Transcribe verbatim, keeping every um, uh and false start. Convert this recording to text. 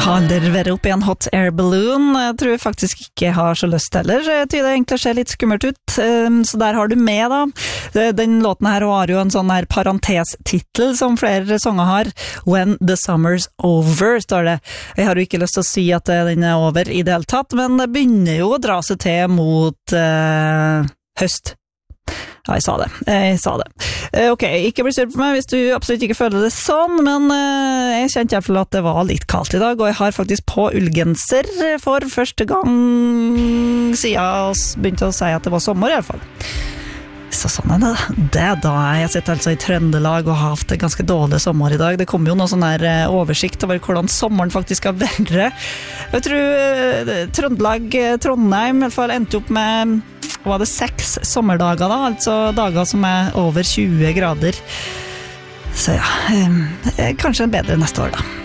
Aldri være opp i en hot air balloon. Jeg tror faktisk ikke jeg har så lyst heller. Jeg tror det egentlig ser litt skummelt ut. Så der har du med da. Den låten her har jo en sånn her parentestitel som flere sanger har. When the summer's over, står det. Jeg har jo ikke lyst til å si at den er over i det hele tatt, men det begynner jo å dra seg til mot uh, høst. Ja, jeg sa det. Jeg sa det. Ok, ikke bli styrt på meg hvis du absolutt ikke føler det sånn, men jeg kjente i hvert fall at det var litt kaldt i dag, og jeg har faktisk på ullgenser for første gang siden jeg begynte å si at det var sommer i hvert fall. Så sånn er det. Det da. Jeg sitter altså i Trøndelag og har hatt en ganske dårlig sommer i dag. Det kommer jo noe sånn her oversikt over hvordan sommeren faktisk skal være. Jeg tror Trøndelag, Trondheim i hvert fall endte opp med var det seks sommerdager da, altså dager som er over tjue grader. Så ja, eh, kanskje en bedre neste år da.